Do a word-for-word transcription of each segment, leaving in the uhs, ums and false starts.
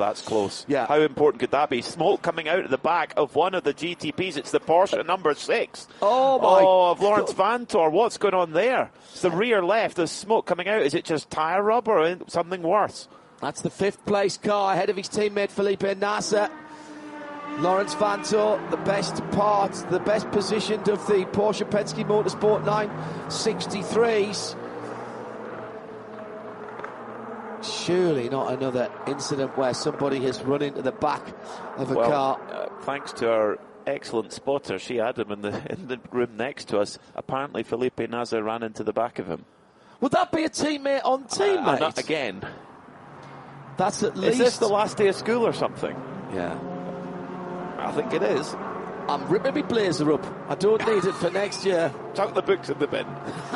that's close. Yeah. How important could that be? Smoke coming out of the back of one of the G T Ps. It's the Porsche number six. Oh, my Oh, of Lawrence Vantor. What's going on there? It's the rear left. There's smoke coming out. Is it just tyre rubber or something worse? That's the fifth place car ahead of his teammate Felipe Nasser. Lawrence Vantor, the best part, the best positioned of the Porsche Penske Motorsport nine sixty-threes. Surely not another incident where somebody has run into the back of a well, car. Uh, thanks to our excellent spotter, she had him in the in the room next to us. Apparently, Felipe Nasser ran into the back of him. Would that be a teammate on teammate? Uh, not again. That's at least. Is this the last day of school or something? Yeah. I think it is. I'm ripping my blazer up. I don't need it for next year. Chuck the books in the bin.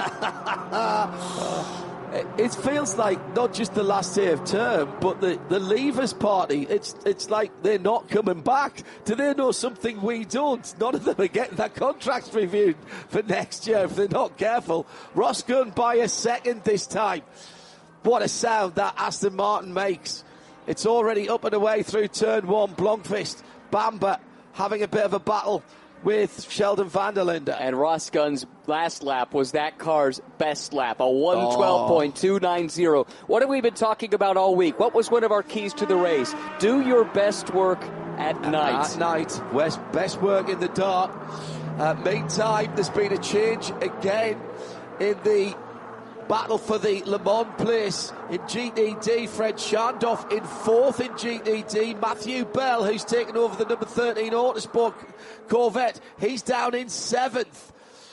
It feels like not just the last day of term, but the, the leavers party. It's it's like they're not coming back. Do they know something we don't? None of them are getting their contracts reviewed for next year if they're not careful. Ross Gunn by a second this time. What a sound that Aston Martin makes. It's already up and away through turn one. Blomqvist, Bamber having a bit of a battle with Sheldon van der Linde. And Ross Gunn's last lap was that car's best lap, a one twelve point two nine zero. What have we been talking about all week? What was one of our keys to the race? Do your best work at night. At night. West, best work in the dark. Uh, meantime, there's been a change again in the battle for the Le Mans place in G T D. Fred Schandorf in fourth in G T D. Matthew Bell, who's taken over the number thirteen Autosport Corvette, he's down in seventh.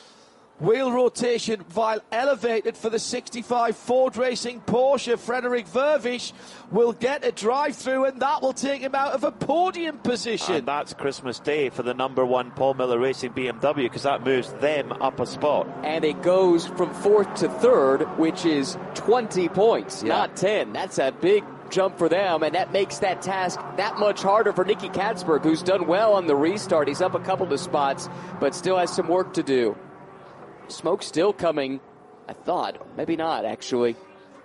Wheel rotation while elevated for the sixty-five Ford Racing Porsche. Frederick Vervisch will get a drive-through, and that will take him out of a podium position. And that's Christmas Day for the number one Paul Miller Racing B M W, because that moves them up a spot. And it goes from fourth to third, which is twenty points, yeah. not ten. That's a big jump for them, and that makes that task that much harder for Nicky Katzberg, who's done well on the restart. He's up a couple of spots, but still has some work to do. Smoke still coming, I thought. Maybe not, actually.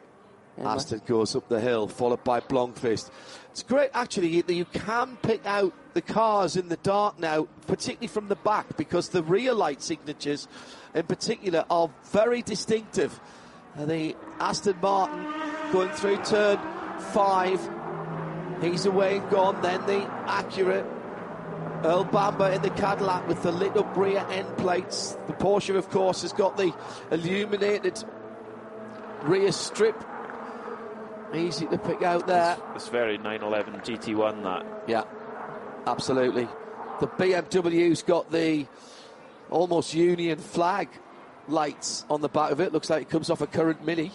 Aston goes up the hill, followed by Blomqvist. It's great, actually, that you can pick out the cars in the dark now, particularly from the back, because the rear light signatures, in particular, are very distinctive. And the Aston Martin going through turn five. He's away and gone. Then the Acura. Earl Bamber in the Cadillac with the lit up rear end plates. The Porsche, of course, has got the illuminated rear strip. Easy to pick out there. It's, it's very nine eleven G T one, that. Yeah, absolutely. The B M W's got the almost Union flag lights on the back of it. Looks like it comes off a current Mini.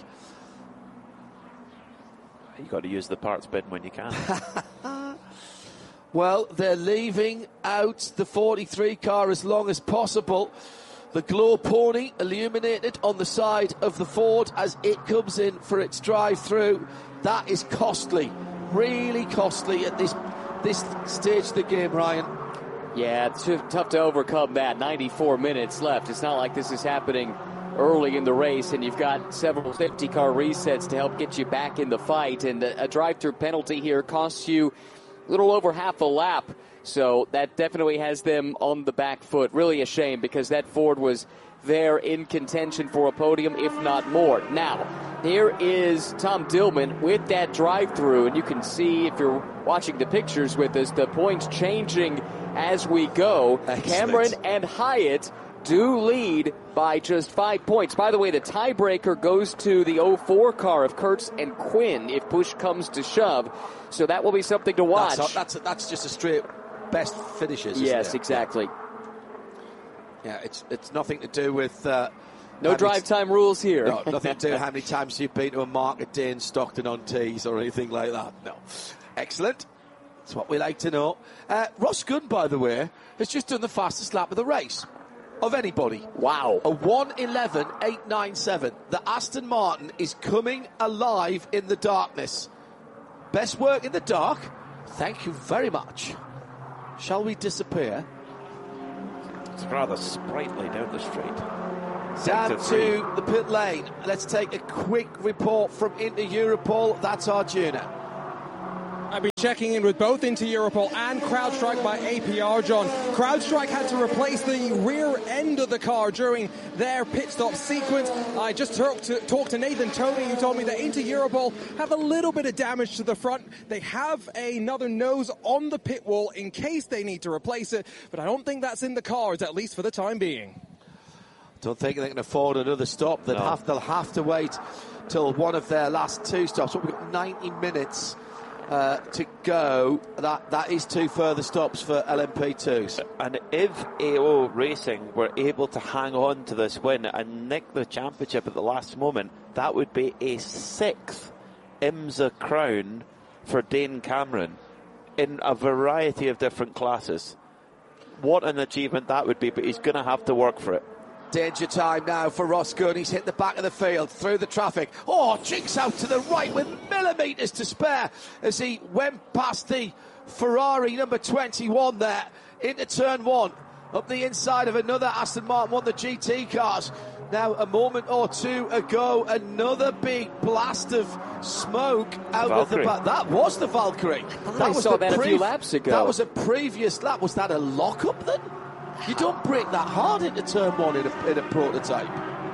You've got to use the parts bin when you can. Well, they're leaving out the forty-three car as long as possible. The glow pony illuminated on the side of the Ford as it comes in for its drive-through. That is costly, really costly at this this stage of the game, Ryan. Yeah, it's tough to overcome that. ninety-four minutes left. It's not like this is happening early in the race, and you've got several safety car resets to help get you back in the fight. And a, a drive-through penalty here costs you a little over half a lap. So that definitely has them on the back foot. Really a shame, because that Ford was there in contention for a podium, if not more. Now, here is Tom Dillman with that drive-through, and you can see, if you're watching the pictures with us, the points changing as we go. Excellent. Cameron and Hyatt do lead by just five points. By the way, the tiebreaker goes to the oh four car of Kurtz and Quinn if push comes to shove. So that will be something to watch. That's, that's, that's just a straight best finishes, isn't Yes, it? exactly. Yeah, it's it's nothing to do with... Uh, no drive time rules here. No, nothing to do with how many times you've been to a market day in Stockton on tees or anything like that. No. Excellent. That's what we like to know. Uh, Ross Gunn, by the way, has just done the fastest lap of the race. Of anybody. Wow. A one eleven eight ninety-seven. The Aston Martin is coming alive in the darkness. Best work in the dark. Thank you very much. Shall we disappear? It's rather sprightly down the street. Down to, to the pit lane. Let's take a quick report from Inter Europol. That's Arjuna. I've been checking in with both Inter Europol and CrowdStrike by A P R, John. CrowdStrike had to replace the rear end of the car during their pit stop sequence. I just talked to, talked to Nathan Toney, who told me that Inter Europol have a little bit of damage to the front. They have another nose on the pit wall in case they need to replace it, but I don't think that's in the cards, at least for the time being. Don't think they can afford another stop. They'll, no. have, they'll have to wait till one of their last two stops. We've got ninety minutes uh, to go. That That is two further stops for L M P twos. And if A O Racing were able to hang on to this win and nick the championship at the last moment, that would be a sixth IMSA crown for Dane Cameron in a variety of different classes. What an achievement that would be, but he's going to have to work for it. Danger time now for Ross Gunn. He's hit the back of the field through the traffic. Oh, jinks out to the right with millimetres to spare as he went past the Ferrari number twenty-one there into turn one. Up the inside of another Aston Martin, one of the G T cars. Now, a moment or two ago, another big blast of smoke out Valkyrie. of the back. That was the Valkyrie. I that was saw that pre- a few laps ago. That was a previous lap. Was that a lock-up then? You don't break that hard into turn one in a, in a prototype.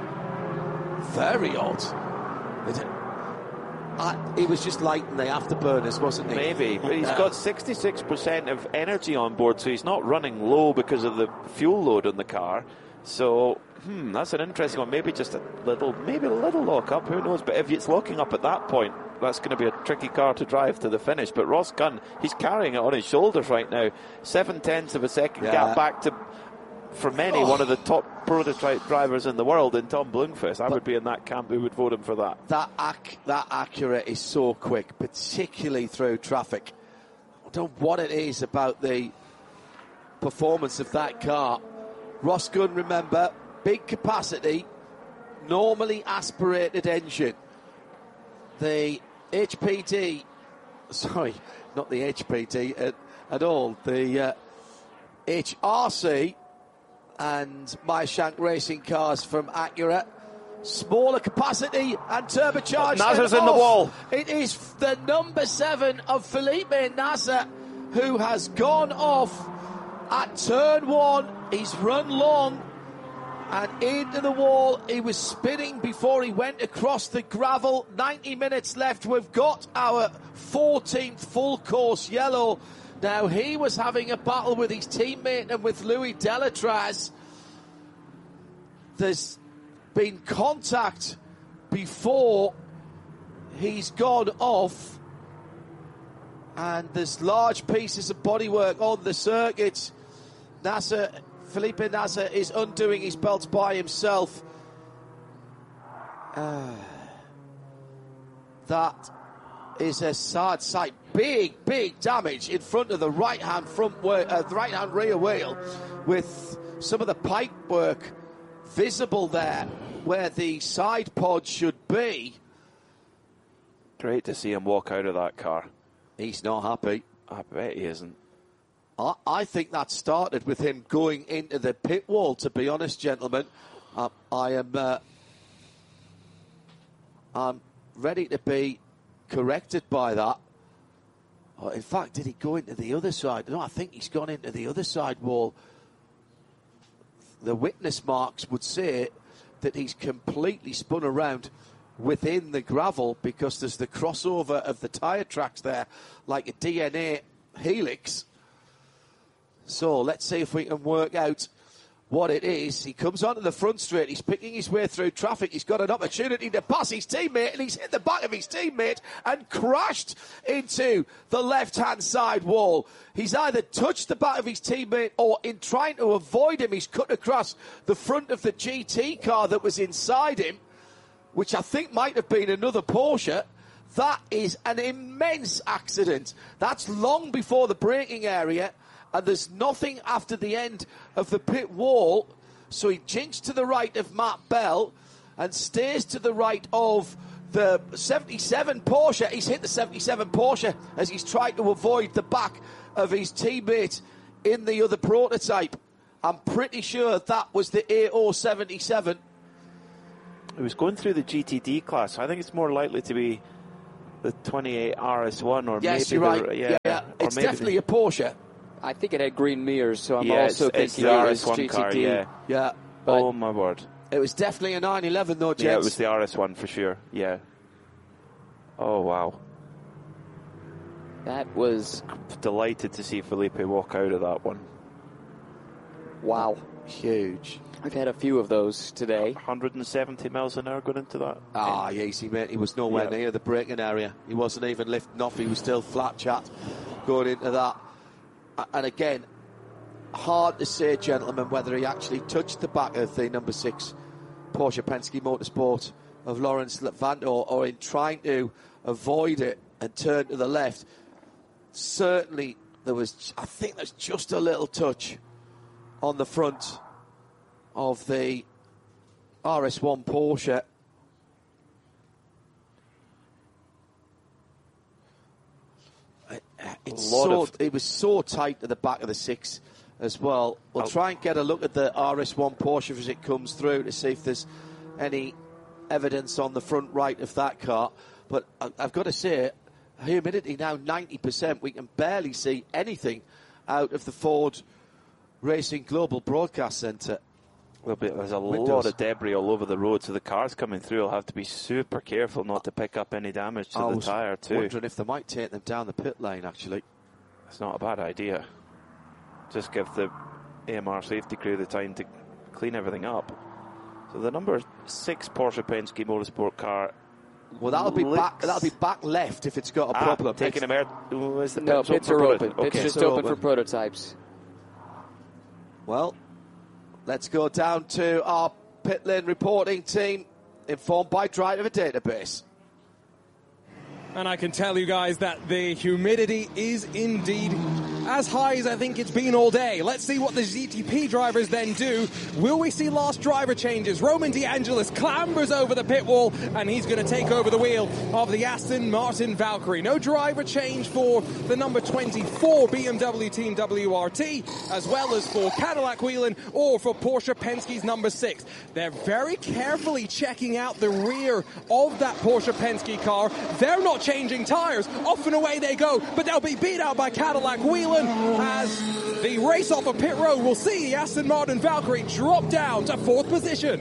Very odd. It, uh, he was just lighting the afterburners, wasn't he? Maybe, but he's got sixty-six percent of energy on board, so he's not running low because of the fuel load on the car. So, hmm, that's an interesting one. Maybe just a little, maybe a little lock up, who knows? But if it's locking up at that point, that's going to be a tricky car to drive to the finish. But Ross Gunn, he's carrying it on his shoulders right now. Seven tenths of a second yeah. gap back to, for many, oh. one of the top prototype drivers in the world in Tom Blomqvist. I but would be in that camp who would vote him for that. That ac- that Acura is so quick, particularly through traffic. I don't know what it is about the performance of that car. Ross Gunn, remember, big capacity, normally aspirated engine. The H P D, sorry, not the H P D at, at all, the uh, H R C and Meyershank racing cars from Acura. Smaller capacity and turbocharged. Nasser's in the wall. It is the number seven of Felipe Nasser who has gone off at turn one. He's run long and into the wall. He was spinning before he went across the gravel. ninety minutes left. We've got our fourteenth full course yellow. Now, he was having a battle with his teammate and with Louis Delatraz. There's been contact before he's gone off. And there's large pieces of bodywork on the circuit. Nasser, Felipe Nasser is undoing his belts by himself. Uh, that is a sad sight. Big, big damage in front of the right-hand front, wheel, uh, the right-hand rear wheel, with some of the pipe work visible there, where the side pod should be. Great to see him walk out of that car. He's not happy. I bet he isn't. I, I think that started with him going into the pit wall, to be honest, gentlemen. Uh, I am uh, I'm ready to be corrected by that. Oh, in fact, did he go into the other side? No, I think he's gone into the other side wall. The witness marks would say that he's completely spun around within the gravel because there's the crossover of the tyre tracks there, like a D N A helix. So let's see if we can work out what it is. He comes onto the front straight. He's picking his way through traffic. He's got an opportunity to pass his teammate, and he's hit the back of his teammate and crashed into the left-hand side wall. He's either touched the back of his teammate, or in trying to avoid him, he's cut across the front of the G T car that was inside him, which I think might have been another Porsche. That is an immense accident. That's long before the braking area. And there's nothing after the end of the pit wall. So he jinks to the right of Matt Bell and stays to the right of the seventy-seven Porsche. He's hit the seventy-seven Porsche as he's tried to avoid the back of his teammate in the other prototype. I'm pretty sure that was the A O seventy-seven. It was going through the G T D class. So I think it's more likely to be the twenty-eight R S one, or yes, maybe you're the, right. yeah, yeah, yeah. Or It's maybe definitely the, a Porsche. I think it had green mirrors, so I'm yeah, also it's, it's thinking the it R was S one G T P. car. Yeah. Yeah. But oh my word. It was definitely a nine eleven though, gents. Yeah, it was the R S one for sure. Yeah. Oh wow. That was delighted to see Felipe walk out of that one. Wow. Huge. I've had a few of those today. one hundred seventy miles an hour going into that. Ah, easy, mate. He was nowhere yeah. near the braking area. He wasn't even lifting off. He was still flat chat going into that. And again, hard to say, gentlemen, whether he actually touched the back of the number six Porsche Penske Motorsport of Lawrence Levanto, or in trying to avoid it and turn to the left. Certainly, there was, I think there's just a little touch on the front of the R S one Porsche. It's so, of... It was so tight to the back of the six as well. We'll I'll... try and get a look at the R S one Porsche as it comes through to see if there's any evidence on the front right of that car. But I've got to say, humidity now ninety percent. We can barely see anything out of the Ford Racing Global Broadcast Centre. Well, there's a Windows. lot of debris all over the road, so the cars coming through will have to be super careful not to pick up any damage to I the was tyre too. wondering if they might take them down the pit lane, actually. It's not a bad idea. Just give the A M R safety crew the time to clean everything up. So the number six Porsche Penske Motorsport car. Well, that'll be back. That'll be back left if it's got a ah, problem. Taking them out. Oh, is the no, pits, pits open are open. open. Okay. Pits just open. open for prototypes. Well, let's go down to our pit lane reporting team, informed by Driver Database. And I can tell you guys that the humidity is indeed as high as I think it's been all day. Let's see what the G T P drivers then do. Will we see last driver changes? Roman DeAngelis clambers over the pit wall, and he's going to take over the wheel of the Aston Martin Valkyrie. No driver change for the number twenty-four B M W Team W R T, as well as for Cadillac Whelen or for Porsche Penske's number six. They're very carefully checking out the rear of that Porsche Penske car. They're not changing tires. Off and away they go, but they'll be beat out by Cadillac Whelen as the race off of pit road will see the Aston Martin Valkyrie drop down to fourth position.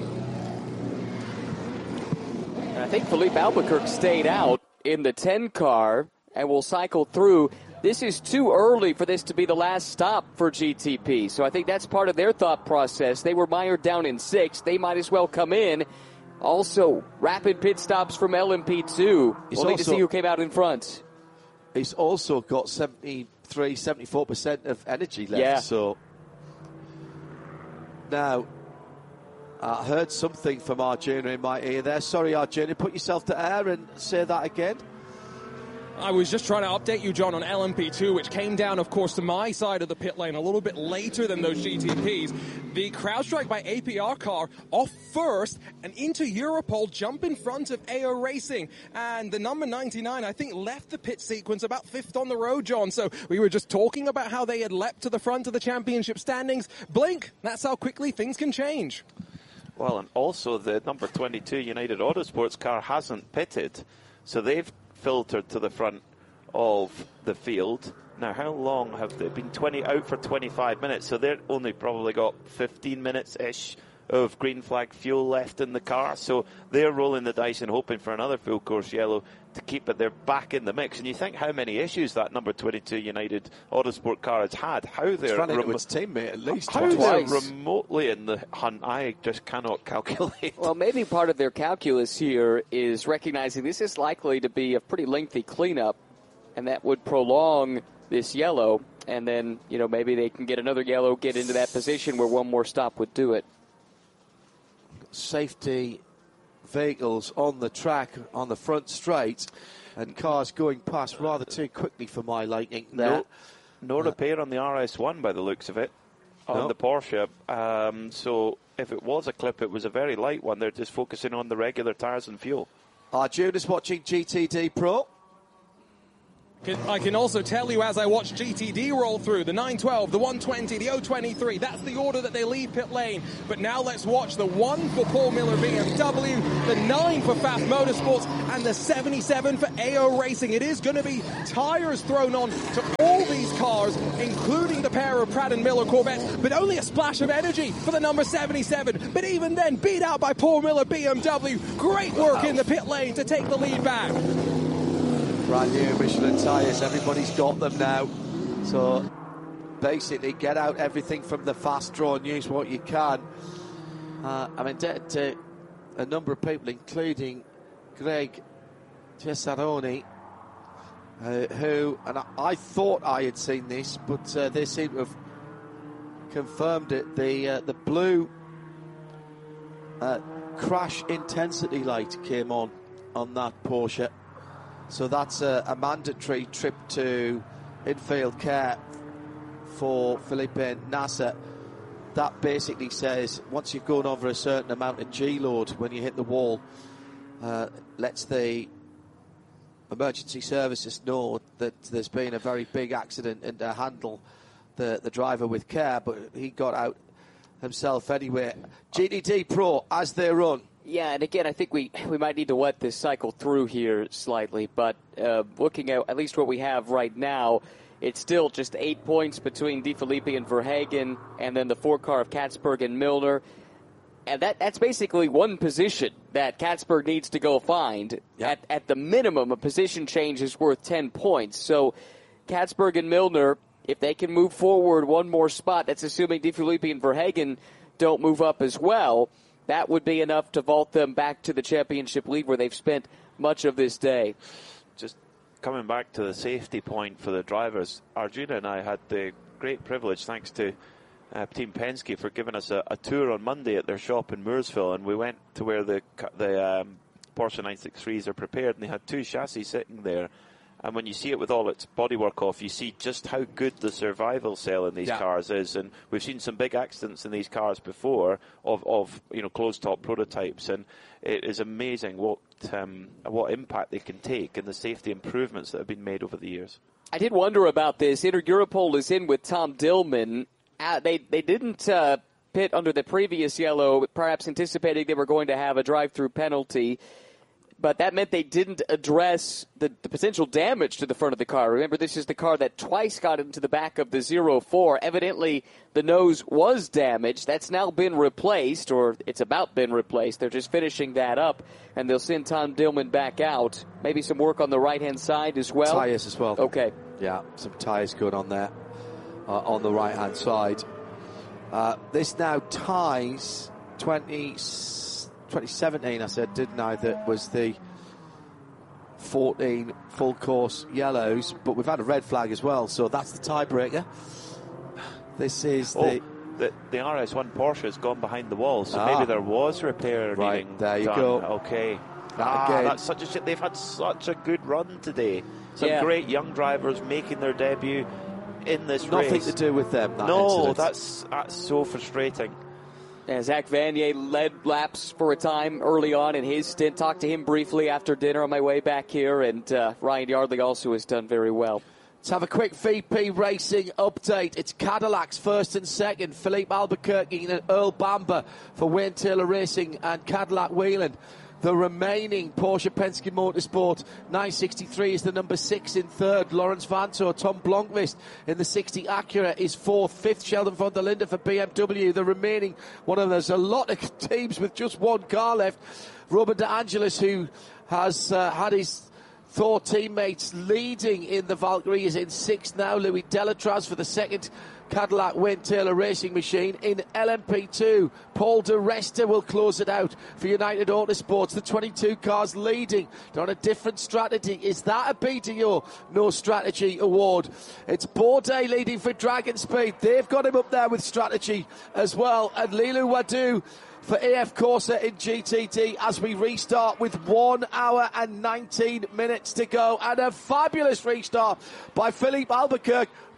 And I think Felipe Albuquerque stayed out in the ten car and will cycle through. This is too early for this to be the last stop for G T P, so I think that's part of their thought process. They were mired down in sixth. They might as well come in. Also, rapid pit stops from L M P two. We'll need to see who came out in front. He's also got seventy-three, seventy-four percent of energy left. Yeah. So now, I heard something from Arjuna in my ear there. Sorry, Arjuna, put yourself to air and say that again. I was just trying to update you, John, on L M P two, which came down, of course, to my side of the pit lane a little bit later than those G T Ps. The CrowdStrike by A P R car off first and into Europol, jump in front of A O Racing. And the number ninety-nine, I think, left the pit sequence about fifth on the road, John. So we were just talking about how they had leapt to the front of the championship standings. Blink, that's how quickly things can change. Well, and also the number twenty-two United Autosports car hasn't pitted, so they've filtered to the front of the field. Now, how long have they been? twenty out for twenty-five minutes, so they're only probably got fifteen minutes-ish of green flag fuel left in the car, so they're rolling the dice and hoping for another full course yellow to keep it. They're back in the mix, and you think how many issues that number twenty-two United Autosport car has had, how they're running remo- its teammate at least how twice. they're remotely in the hunt, I just cannot calculate. Well, maybe part of their calculus here is recognizing this is likely to be a pretty lengthy cleanup, and that would prolong this yellow, and then, you know, maybe they can get another yellow, get into that position where one more stop would do it. Safety vehicles on the track on the front straight, and cars going past rather too quickly for my liking. No, no repair on the R S one by the looks of it, on no. the Porsche. Um, so if it was a clip, it was a very light one. They're just focusing on the regular tyres and fuel. Arjuna's watching G T D Pro. I can also tell you as I watch G T D roll through, the nine twelve, the one twenty, the oh twenty-three, that's the order that they leave pit lane. But now let's watch the one for Paul Miller B M W, the nine for F A F Motorsports, and the seventy-seven for A O Racing. It is going to be tyres thrown on to all these cars, including the pair of Pratt and Miller Corvettes, but only a splash of energy for the number seventy-seven. But even then, beat out by Paul Miller B M W. Great work in the pit lane to take the lead back. Brand new Michelin tyres, everybody's got them now. So basically get out everything from the fast draw and use what you can. Uh, I'm indebted to a number of people, including Greg Cesaroni, uh, who, and I, I thought I had seen this, but uh, they seem to have confirmed it. The, uh, the blue uh, crash intensity light came on on that Porsche. So that's a, a mandatory trip to infield care for Felipe Nasser. That basically says once you've gone over a certain amount of G load when you hit the wall, uh, lets the emergency services know that there's been a very big accident and to handle the, the driver with care, but he got out himself anyway. G T D Pro as they run. Yeah, and again, I think we we might need to let this cycle through here slightly, but uh, looking at at least what we have right now, it's still just eight points between De Filippi and Verhagen, and then the four car of Katzberg and Milner. And that that's basically one position that Katzberg needs to go find. Yep. At, at the minimum, a position change is worth ten points. So Katzberg and Milner, if they can move forward one more spot, that's assuming De Filippi and Verhagen don't move up as well, that would be enough to vault them back to the championship lead where they've spent much of this day. Just coming back to the safety point for the drivers, Arjuna and I had the great privilege, thanks to uh, Team Penske, for giving us a, a tour on Monday at their shop in Mooresville, and we went to where the the um, Porsche nine sixty-threes are prepared, and they had two chassis sitting there. And when you see it with all its bodywork off, you see just how good the survival cell in these yeah. cars is. And we've seen some big accidents in these cars before of, of you know, closed-top prototypes. And it is amazing what um, what impact they can take and the safety improvements that have been made over the years. I did wonder about this. Inter Europol is in with Tom Dillman. Uh, they, they didn't uh, pit under the previous yellow, perhaps anticipating they were going to have a drive-through penalty. But that meant they didn't address the, the potential damage to the front of the car. Remember, this is the car that twice got into the back of the zero four. Evidently, the nose was damaged. That's now been replaced, or it's about been replaced. They're just finishing that up, and they'll send Tom Dillman back out. Maybe some work on the right-hand side as well. Tyres as well. Okay. Yeah, some tyres going on there uh, on the right-hand side. Uh, this now ties twenty... twenty seventeen, I said, didn't I, that was the fourteen full course yellows, but we've had a red flag as well, so that's the tiebreaker. This is oh, the... the the R S one Porsche has gone behind the wall, so ah, maybe there was repair right, needing there you done. go. Okay. That ah, again. that's such a shit. They've had such a good run today. Some yeah. great young drivers making their debut in this Nothing race. to do with them, that No, incident. that's that's so frustrating. Yeah, Zach Vanier led laps for a time early on in his stint. Talked to him briefly after dinner on my way back here, and uh, Ryan Yardley also has done very well. Let's have a quick V P Racing update. It's Cadillacs first and second. Philippe Albuquerque and Earl Bamber for Wayne Taylor Racing and Cadillac Wheeling. The remaining Porsche Penske Motorsport nine sixty-three is the number six in third. Lawrence Vanto, Tom Blomqvist in the sixty Acura is fourth. Fifth, Sheldon von der Linde for B M W. The remaining one of them, there's a lot of teams with just one car left. Robert De Angelis, who has uh, had his Thor teammates leading in the Valkyrie, is in sixth now. Louis Delatraz for the second Cadillac Wayne Taylor Racing Machine. In L M P two, Paul de Resta will close it out for United Autosports. The twenty-two cars leading. They're on a different strategy. Is that a B D O No Strategy award? It's Bourdais leading for Dragon Speed. They've got him up there with strategy as well. And Lilu Wadu for A F Corsa in G T D as we restart with one hour and nineteen minutes to go. And a fabulous restart by Philippe Albuquerque.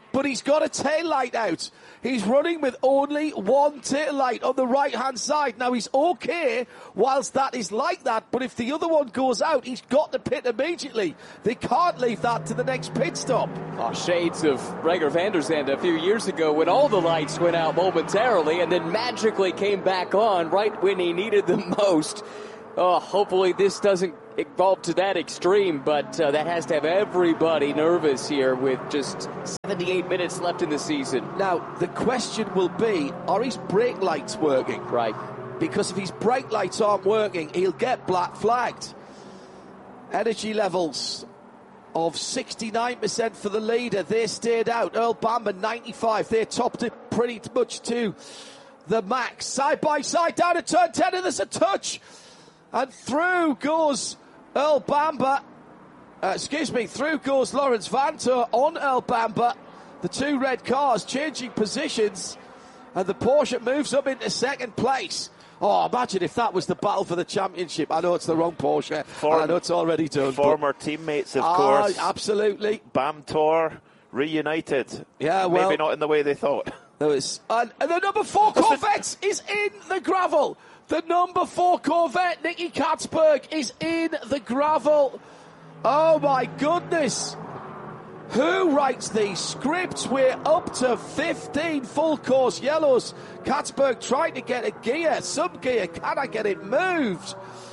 but he's got a tail light out. He's running with only one tail light on the right-hand side. Now, he's okay whilst that is like that, but if the other one goes out, he's got to pit immediately. They can't leave that to the next pit stop. Oh, shades of Renger van der Zande a few years ago when all the lights went out momentarily and then magically came back on right when he needed them most. Oh, hopefully this doesn't evolve to that extreme, but uh, that has to have everybody nervous here with just seventy-eight minutes left in the season. Now, the question will be, are his brake lights working? Right. Because if his brake lights aren't working, he'll get black flagged. Energy levels of sixty-nine percent for the leader. They stayed out. Earl Bamber, ninety-five. They topped it pretty much to the max. Side by side down to turn ten, and there's a touch. And through goes Earl Bamber. Uh, excuse me, through goes Lawrence Vanthoor on Earl Bamber. The two red cars changing positions. And the Porsche moves up into second place. Oh, imagine if that was the battle for the championship. I know it's the wrong Porsche. Form, I know it's already done. Former teammates, of ah, course. Absolutely. Vanthoor reunited. Yeah, well. Maybe not in the way they thought. There was, and, and the number four Corvette is in the gravel. The number four Corvette, Nicky Katzberg, is in the gravel. Oh, my goodness. Who writes these scripts? We're up to fifteen full course yellows. Katzberg trying to get a gear. Some gear. Can I get it moved?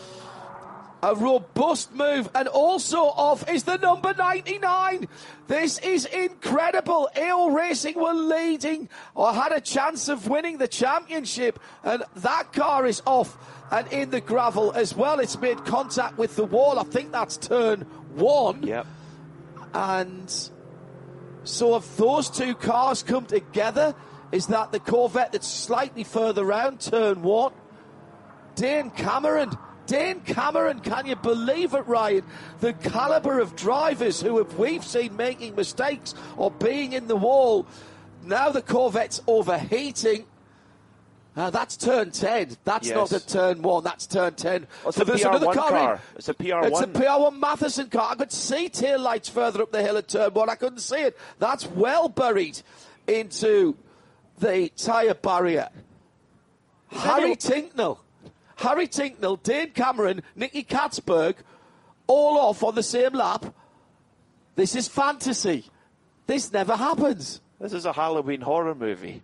A robust move. And also off is the number ninety-nine. This is incredible. A O Racing were leading or had a chance of winning the championship. And that car is off and in the gravel as well. It's made contact with the wall. I think that's turn one. Yep. And so if those two cars come together, is that the Corvette that's slightly further round, turn one? Dane Cameron. Dane Cameron, can you believe it, Ryan? The calibre of drivers who have we've seen making mistakes or being in the wall. Now the Corvette's overheating. Uh, that's turn ten. That's yes. not a turn one. That's turn ten. Well, it's so a there's P R one another car. car. In. It's a P R one. It's a P R one Matheson car. I could see tail lights further up the hill at turn one. I couldn't see it. That's well buried into the tyre barrier. Harry Tinknell. Harry Tinknell, Dane Cameron, Nicky Katzberg, all off on the same lap. This is fantasy. This never happens. This is a Halloween horror movie.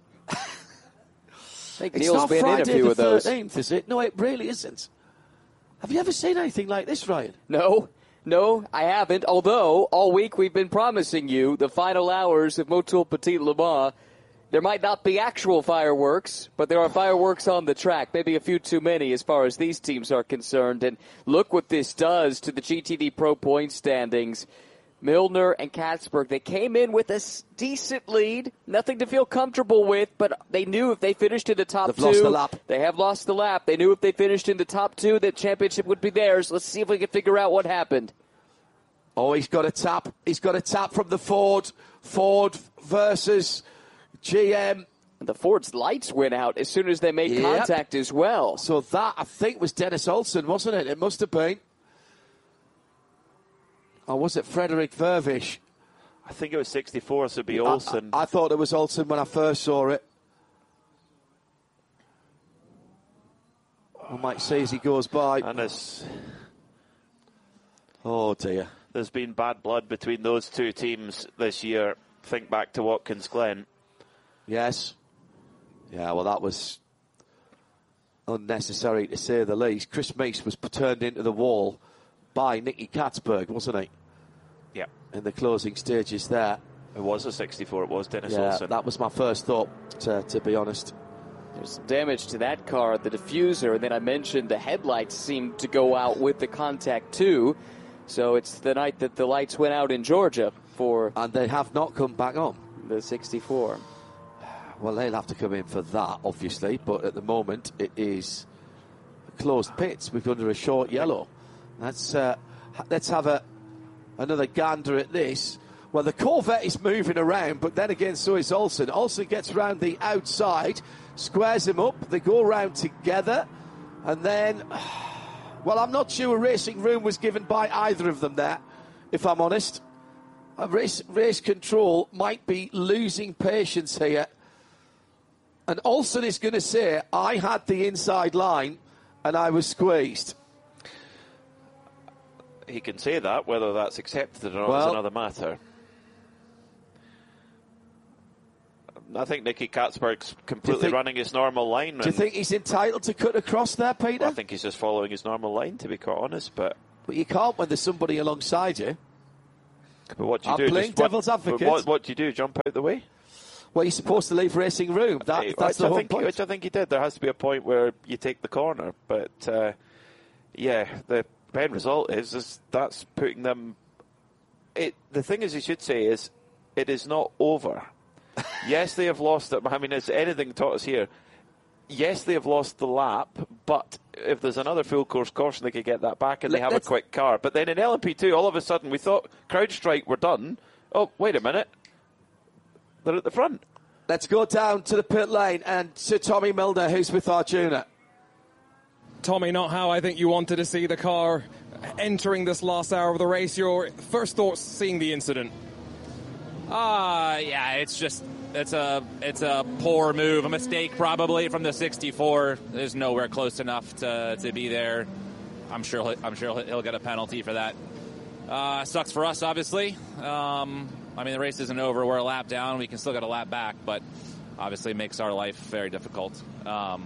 I think It's Neil's not been Friday in a few the of those. thirteenth, is it? No, it really isn't. Have you ever seen anything like this, Ryan? No, no, I haven't. Although, all week we've been promising you the final hours of Motul Petit Le Mans. There might not be actual fireworks, but there are fireworks on the track. Maybe a few too many as far as these teams are concerned. And look what this does to the G T D Pro point standings. Milner and Katzberg, they came in with a decent lead. Nothing to feel comfortable with, but they knew if they finished in the top They've two. lost the lap. They have lost the lap. They knew if they finished in the top two, that championship would be theirs. Let's see if we can figure out what happened. Oh, he's got a tap. He's got a tap from the Ford. Ford versus G M. And the Ford's lights went out as soon as they made Yep. contact as well. So that, I think, was Dennis Olsen, wasn't it? It must have been. Or was it Frederick Vervish? I think it was sixty-four, so it'd be Olsen. I, I, I thought it was Olsen when I first saw it. I might see as he goes by. And it's, Oh, dear. there's been bad blood between those two teams this year. Think back to Watkins Glen. Yes. Yeah, well, that was unnecessary to say the least. Chris Meese was turned into the wall by Nicky Katzberg, wasn't he? Yeah. In the closing stages there. It was a sixty-four, it was Dennis Yeah, Olsen. that was my first thought, to, to be honest. There's some damage to that car, the diffuser, and then I mentioned the headlights seemed to go out with the contact too. So it's the night that the lights went out in Georgia for And they have not come back on. the sixty-four. Well, they'll have to come in for that, obviously, but at the moment it is closed pits. We've under a short yellow. Let's uh, let's have a another gander at this. Well, the Corvette is moving around, but then again, so is Olsen. Olsen gets round the outside, squares him up. They go round together, and then, well, I'm not sure a racing room was given by either of them there, if I'm honest. uh, race, race control might be losing patience here. And Olsen is going to say, I had the inside line and I was squeezed. He can say that. Whether that's accepted or not well, is another matter. I think Nicky Katzberg's completely think, running his normal line. Do you think he's entitled to cut across there, Peter? Well, I think he's just following his normal line, to be quite honest. But but you can't when there's somebody alongside you. But what do you I'm do? playing Just devil's what, advocate. What, what do you do? Jump out the way? Well, you're supposed to leave racing room. That, Which that's the I whole think, point. Which I think he did. There has to be a point where you take the corner. But, uh, yeah, the end result is, is that's putting them... It. The thing is, you should say, is it is not over. Yes, they have lost it. I mean, has anything taught us here? Yes, they have lost the lap, but if there's another full course caution, they could get that back and they have a quick car. But then in L M P two, all of a sudden, we thought CrowdStrike were done. Oh, wait a minute. They're at the front. Let's go down to the pit lane and to Tommy Milner, who's with Arjuna. Tommy, not how I think you wanted to see the car entering this last hour of the race. Your first thoughts seeing the incident? Uh, yeah, it's just, it's a, it's a poor move, a mistake probably from the sixty-four. There's nowhere close enough to, to be there. I'm sure, he'll, I'm sure he'll get a penalty for that. Uh, sucks for us, obviously. Um, I mean, the race isn't over. We're a lap down. We can still get a lap back, but obviously makes our life very difficult. Um,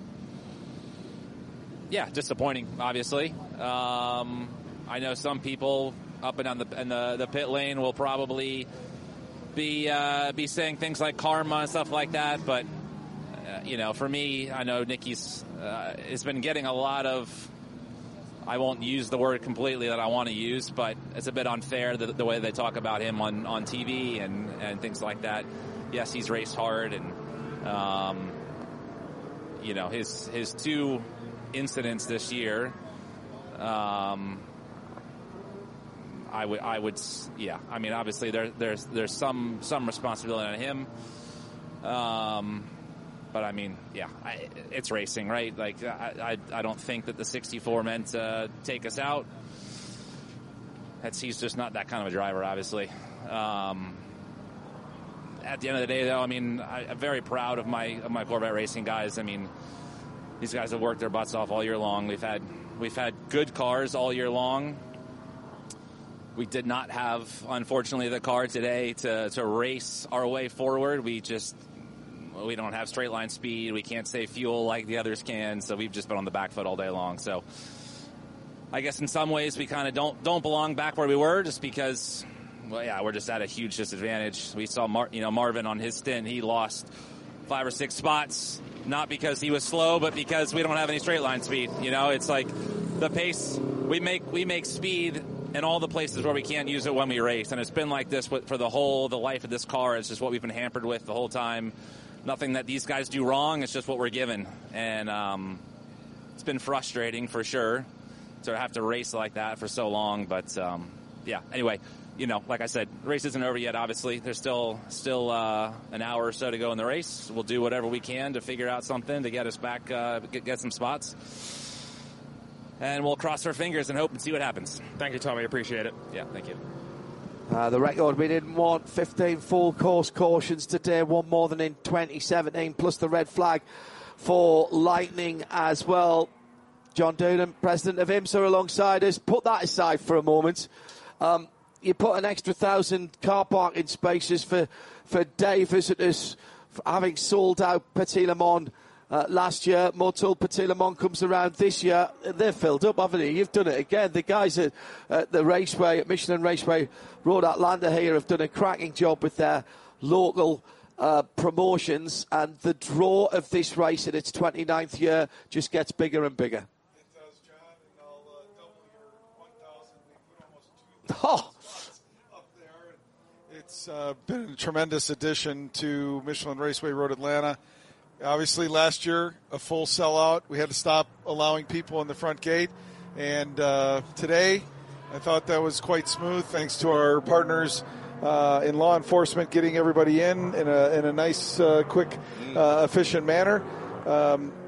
yeah, disappointing, obviously. Um, I know some people up and down the, in the, the pit lane will probably be uh, be saying things like karma and stuff like that, but uh, you know, for me, I know Nicky's uh, has been getting a lot of, I won't use the word completely that I want to use, but it's a bit unfair the, the way they talk about him on, on T V and, and things like that. Yes, he's raced hard, and um, you know, his his two incidents this year, um, I would I would yeah. I mean, obviously there there's there's some some responsibility on him. Um, But I mean, yeah, I, it's racing, right? Like, I, I, I don't think that the sixty-four meant to take us out. That's, he's just not that kind of a driver, obviously. Um, at the end of the day, though, I mean, I, I'm very proud of my of my Corvette racing guys. I mean, these guys have worked their butts off all year long. We've had we've had good cars all year long. We did not have, unfortunately, the car today to to race our way forward. We just We don't have straight line speed. We can't save fuel like the others can, so we've just been on the back foot all day long. So I guess in some ways we kind of don't don't belong back where we were, just because, well, yeah, we're just at a huge disadvantage. We saw Mar- you know Marvin on his stint. He lost five or six spots, not because he was slow, but because we don't have any straight line speed. You know, it's like the pace we make we make speed in all the places where we can't use it when we race, and it's been like this for the whole the life of this car. It's just what we've been hampered with the whole time. Nothing that these guys do wrong. It's just what we're given. And um, it's been frustrating for sure to have to race like that for so long. But, um, yeah, anyway, you know, like I said, the race isn't over yet, obviously. There's still still uh, an hour or so to go in the race. We'll do whatever we can to figure out something to get us back, uh, get, get some spots. And we'll cross our fingers and hope and see what happens. Thank you, Tommy. Appreciate it. Yeah, thank you. Uh, the record, we didn't want fifteen full course cautions today, one more than in twenty seventeen, plus the red flag for Lightning as well. John Doonan, president of IMSA, alongside us. Put that aside for a moment. Um, you put an extra thousand car parking spaces for, for day visitors, for having sold out Petit Le Mans Uh, last year. Motul Petit Le Mans comes around this year. They're filled up, haven't you? You've done it again. The guys at, at the Raceway, at Michelin Raceway Road Atlanta here, have done a cracking job with their local uh, promotions, and the draw of this race in its twenty-ninth year just gets bigger and bigger. It does, John, and I'll uh, double your one thousand. We put almost two thousand spots up there. It's uh, been a tremendous addition to Michelin Raceway Road Atlanta. Obviously, last year, a full sellout. We had to stop allowing people in the front gate. And uh, today, I thought that was quite smooth, thanks to our partners uh, in law enforcement getting everybody in in a, in a nice, uh, quick, uh, efficient manner. Um,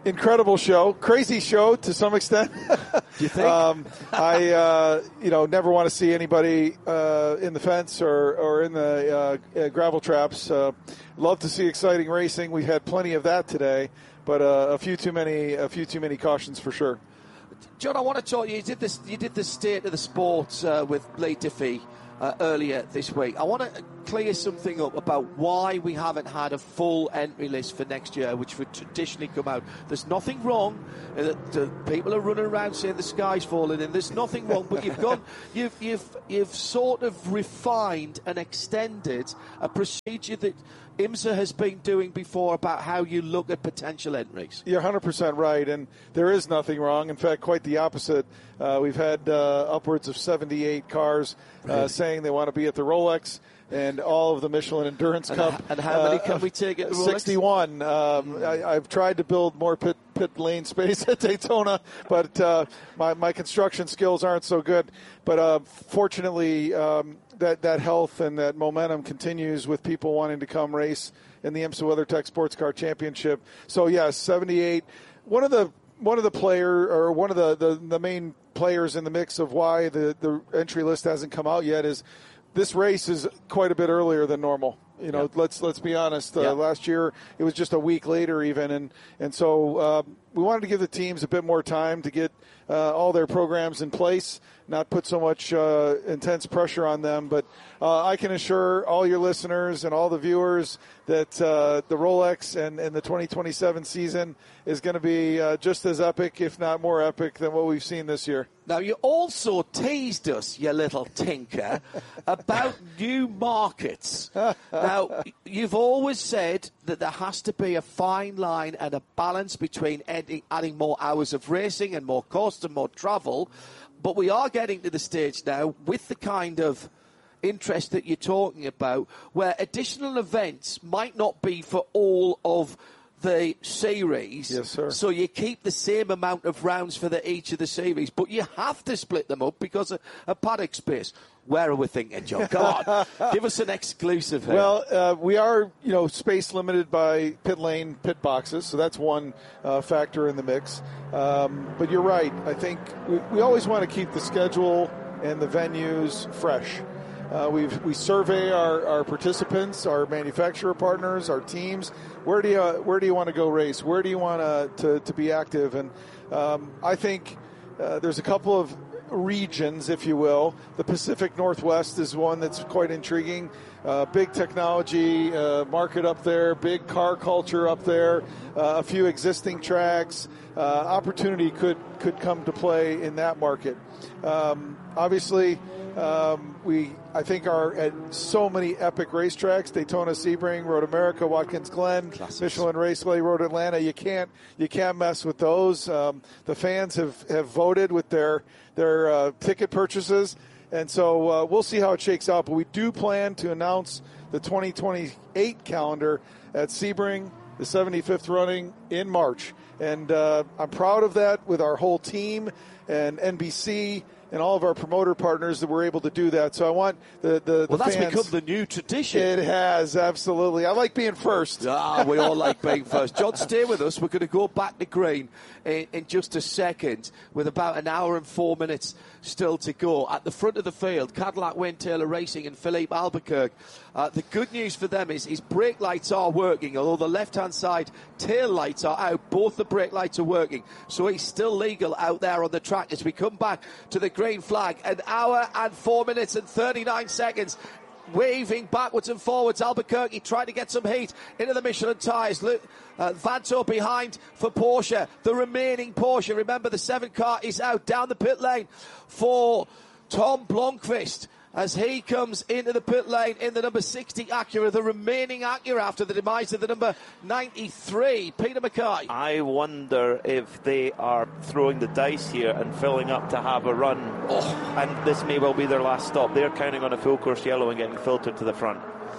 incredible show, crazy show to some extent. Do you think? um, I, uh, you know, never want to see anybody uh, in the fence or, or in the uh, uh, gravel traps. Uh, love to see exciting racing. We had plenty of that today, but uh, a few too many, a few too many cautions for sure. John, I want to talk. You did this. You did the state of the sport uh, with Blade Diffie uh, earlier this week. I want to clear something up about why we haven't had a full entry list for next year, which would traditionally come out. There's nothing wrong. Uh, the people are running around saying the sky's falling, and there's nothing wrong. But you've gone, you've you've you've sort of refined and extended a procedure that IMSA has been doing before about how you look at potential entries. You're one hundred percent right, and there is nothing wrong. In fact, quite the opposite. Uh, we've had uh, upwards of seventy-eight cars uh, really? saying they want to be at the Rolex and all of the Michelin Endurance and Cup. H- and how many uh, can we take at the Rolex? sixty-one. Um, mm. I, I've tried to build more pit, pit lane space at Daytona, but uh, my, my construction skills aren't so good. But uh, fortunately, um, that, that health and that momentum continues with people wanting to come race in the IMSA WeatherTech Sports Car Championship. So, yes, seventy-eight. One of the one of the player or one of the, the, the main players in the mix of why the, the entry list hasn't come out yet is this race is quite a bit earlier than normal. You know, yep. let's let's be honest. Uh, yep. Last year it was just a week later, even, and and so uh, we wanted to give the teams a bit more time to get uh, all their programs in place, not put so much uh, intense pressure on them. But uh, I can assure all your listeners and all the viewers that uh, the Rolex and, and the twenty twenty-seven season is going to be uh, just as epic, if not more epic, than what we've seen this year. Now, you also teased us, you little tinker, about new markets. Now, you've always said that there has to be a fine line and a balance between adding, adding more hours of racing and more cost and more travel. But we are getting to the stage now with the kind of interest that you're talking about where additional events might not be for all of the series. Yes, sir. So you keep the same amount of rounds for the, each of the series, but you have to split them up because of a paddock space. Where are we thinking, John? Come on, give us an exclusive here. Well, uh, we are, you know, space limited by pit lane, pit boxes, so that's one uh, factor in the mix. Um, but you're right. I think we, we always want to keep the schedule and the venues fresh. Uh, we we survey our, our participants, our manufacturer partners, our teams. Where do you where do you want to go race? Where do you want to to be active? And um, I think uh, there's a couple of regions, if you will. The Pacific Northwest is one that's quite intriguing. Uh, big technology uh, market up there, big car culture up there, uh, a few existing tracks. Uh, opportunity could could come to play in that market. Um, obviously, um, we I think are at so many epic racetracks: Daytona, Sebring, Road America, Watkins Glen, Classics. Michelin Raceway, Road Atlanta. You can't you can't mess with those. Um, the fans have, have voted with their their uh, ticket purchases, and so uh, we'll see how it shakes out. But we do plan to announce the twenty twenty-eight calendar at Sebring, the seventy-fifth running in March, and uh, I'm proud of that with our whole team and N B C and all of our promoter partners that we're able to do that. So I want the the, well, the that's fans. become the new tradition. It has, absolutely. I like being first. Ah, we all like being first. John, stay with us. We're going to go back to green in, in just a second with about an hour and four minutes still to go. At the front of the field, Cadillac Wayne Taylor Racing and Philippe Albuquerque. Uh, the good news for them is his brake lights are working, although the left-hand side tail lights are out. Both the brake lights are working, so he's still legal out there on the track. As we come back to the green flag, an hour and four minutes and thirty-nine seconds. Waving backwards and forwards, Albuquerque trying to get some heat into the Michelin tyres. Uh, Vanto behind for Porsche, the remaining Porsche. Remember, the seven car is out down the pit lane for Tom Blomqvist as he comes into the pit lane in the number sixty Acura, the remaining Acura after the demise of the number ninety-three. Peter Mackay. I wonder if they are throwing the dice here and filling up to have a run. Oh, and this may well be their last stop. They're counting on a full course yellow and getting filtered to the front.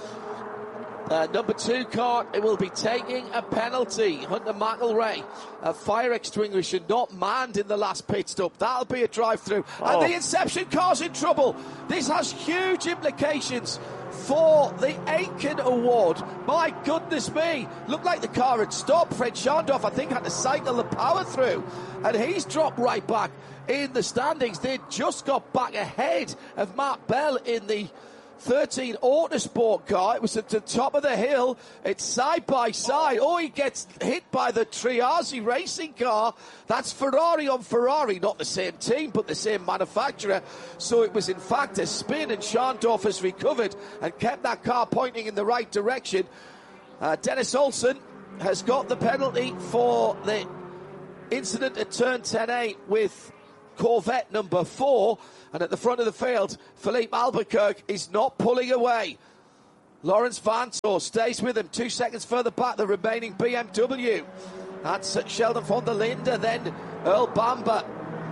Uh, number two car, it will be taking a penalty. Hunter McElrea, a fire extinguisher not manned in the last pit stop. That'll be a drive-through. Oh. And the Inception car's in trouble. This has huge implications for the Aiken Award. My goodness me. Looked like the car had stopped. Fred Schandorf, I think, had to cycle the power through. And he's dropped right back in the standings. They just got back ahead of Matt Bell in the thirteen Autosport car. It was at the top of the hill. It's side by side. Oh, he gets hit by the Triazzi racing car. That's Ferrari on Ferrari, not the same team, but the same manufacturer. So it was in fact a spin, and Schandorf has recovered and kept that car pointing in the right direction. Uh, Dennis Olsen has got the penalty for the incident at turn ten A with Corvette number four. And at the front of the field, Philippe Albuquerque is not pulling away. Lawrence Vanthoor stays with him. Two seconds further back, the remaining B M W. That's Sheldon von der Linde, then Earl Bamber.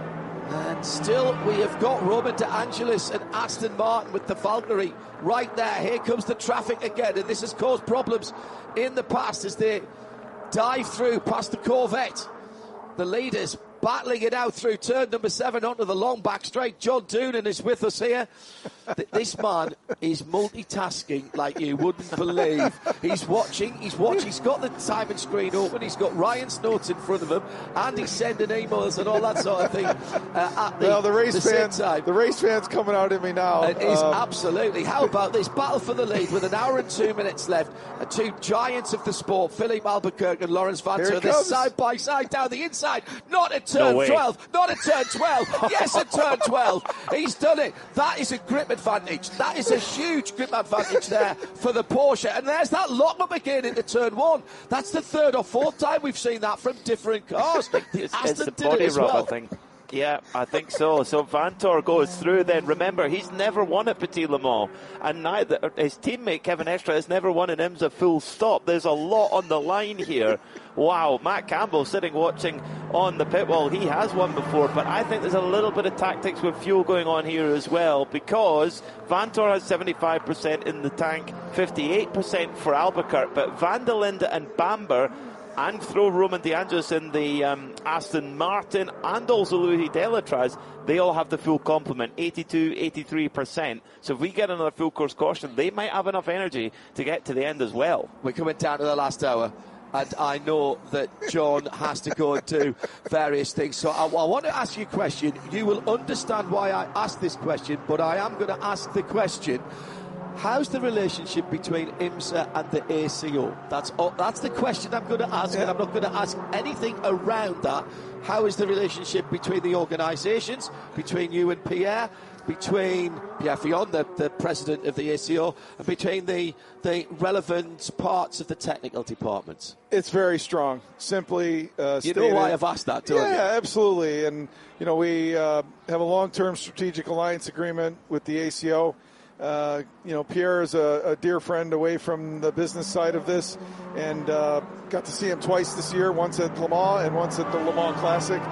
And still, we have got Roman De Angelis and Aston Martin with the Valkyrie right there. Here comes the traffic again, and this has caused problems in the past as they dive through past the Corvette. The leaders battling it out through turn number seven onto the long back straight. John Doonan is with us here. This man is multitasking like you wouldn't believe. He's watching, he's watching, he's got the timing screen open, he's got Ryan's notes in front of him, and he's sending emails and all that sort of thing. Uh, at the, well, the race the fans, time. the race fans coming out at me now. It is um, absolutely. How about this battle for the lead with an hour and two minutes left? Uh, two giants of the sport, Philippe Albuquerque and Lawrence Vanthoor. They're side by side down the inside. Not at turn no twelve. Not at turn twelve. Yes, at turn twelve. He's done it. That is a grip advantage. That is a huge grip advantage there for the Porsche. And there's that lock up again into turn one. That's the third or fourth time we've seen that from different cars. It's, Aston it's the did body it as rubber well. thing. Yeah, I think so. So Vanthoor goes through then. Remember, he's never won at Petit Le Mans. And neither his teammate Kevin Estre has never won an IMSA full stop. There's a lot on the line here. Wow, Matt Campbell sitting watching on the pit wall. He has won before, but I think there's a little bit of tactics with fuel going on here as well, because Vanthoor has seventy-five percent in the tank, fifty-eight percent for Albuquerque, but Van der Linde and Bamber, and throw Roman De Angelis in the um, Aston Martin, and also Louis Delatraz, they all have the full complement, eighty-two, eighty-three percent. So if we get another full course caution, they might have enough energy to get to the end as well. We're coming down to the last hour, and I know that John has to go and do various things. So I, I want to ask you a question. You will understand why I asked this question, but I am going to ask the question: how's the relationship between IMSA and the A C O? That's all, that's the question I'm going to ask, and I'm not going to ask anything around that. How is the relationship between the organisations, between you and Pierre, between Pierre Fillon, the, the president of the A C O, and between the, the relevant parts of the technical departments? It's very strong. Simply uh, You stated. know why I've asked that, don't yeah, you? Yeah, absolutely. And, you know, we uh, have a long-term strategic alliance agreement with the A C O. Uh, you know, Pierre is a, a dear friend away from the business side of this, and uh, got to see him twice this year, once at Le Mans and once at the Le Mans Classic.